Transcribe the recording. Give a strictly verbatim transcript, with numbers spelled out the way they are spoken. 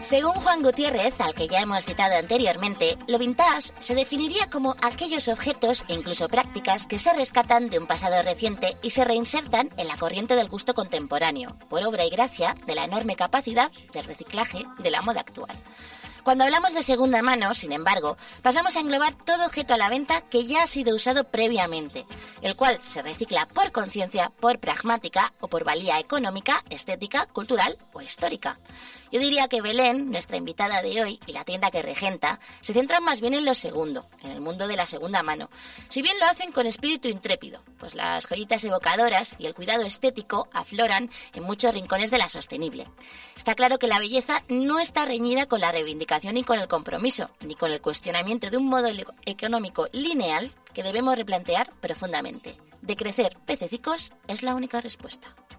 Según Juan Gutiérrez, al que ya hemos citado anteriormente, lo vintage se definiría como aquellos objetos e incluso prácticas que se rescatan de un pasado reciente y se reinsertan en la corriente del gusto contemporáneo, por obra y gracia de la enorme capacidad del reciclaje de la moda actual. Cuando hablamos de segunda mano, sin embargo, pasamos a englobar todo objeto a la venta que ya ha sido usado previamente, el cual se recicla por conciencia, por pragmática o por valía económica, estética, cultural o histórica. Yo diría que Belén, nuestra invitada de hoy, y la tienda que regenta, se centran más bien en lo segundo, en el mundo de la segunda mano. Si bien lo hacen con espíritu intrépido, pues las joyitas evocadoras y el cuidado estético afloran en muchos rincones de la sostenible. Está claro que la belleza no está reñida con la reivindicación ni con el compromiso, ni con el cuestionamiento de un modelo económico lineal que debemos replantear profundamente. Decrecer pececicos es la única respuesta.